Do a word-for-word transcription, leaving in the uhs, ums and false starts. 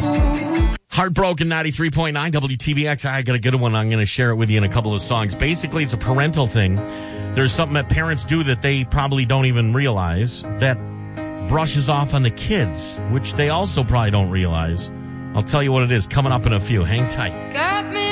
Heartbroken ninety-three point nine W T B X. I got a good one. I'm going to share it with you in a couple of songs. Basically, it's a parental thing. There's something that parents do that they probably don't even realize that brushes off on the kids, which they also probably don't realize. I'll tell you what it is coming up in a few. Hang tight. Got me